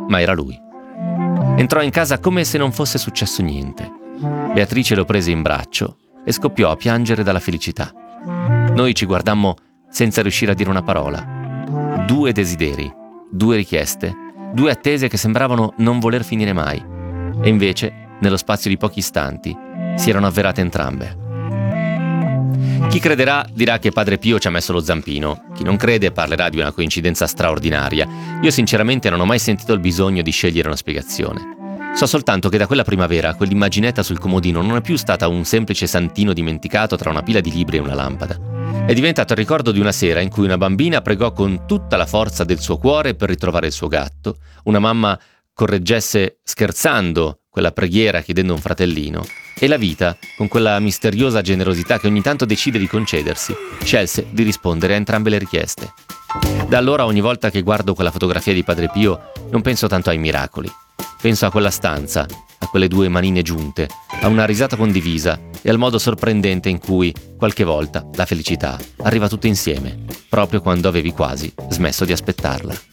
ma era lui. Entrò in casa come se non fosse successo niente. Beatrice lo prese in braccio e scoppiò a piangere dalla felicità. Noi ci guardammo senza riuscire a dire una parola. 2 desideri, 2 richieste, 2 attese che sembravano non voler finire mai. E invece, nello spazio di pochi istanti, si erano avverate entrambe. Chi crederà dirà che Padre Pio ci ha messo lo zampino. Chi non crede parlerà di una coincidenza straordinaria. Io sinceramente non ho mai sentito il bisogno di scegliere una spiegazione. So soltanto che da quella primavera quell'immaginetta sul comodino non è più stata un semplice santino dimenticato tra una pila di libri e una lampada. È diventato il ricordo di una sera in cui una bambina pregò con tutta la forza del suo cuore per ritrovare il suo gatto, una mamma correggesse scherzando quella preghiera chiedendo un fratellino, e la vita, con quella misteriosa generosità che ogni tanto decide di concedersi, scelse di rispondere a entrambe le richieste. Da allora ogni volta che guardo quella fotografia di Padre Pio non penso tanto ai miracoli. Penso a quella stanza, a quelle 2 manine giunte, a una risata condivisa e al modo sorprendente in cui, qualche volta, la felicità arriva tutta insieme, proprio quando avevi quasi smesso di aspettarla.